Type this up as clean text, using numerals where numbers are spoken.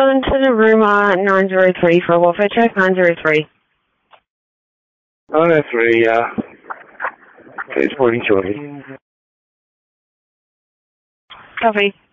phone to the room 903 for a welfare check, 903. 903, it's morning, Jordy. Copy.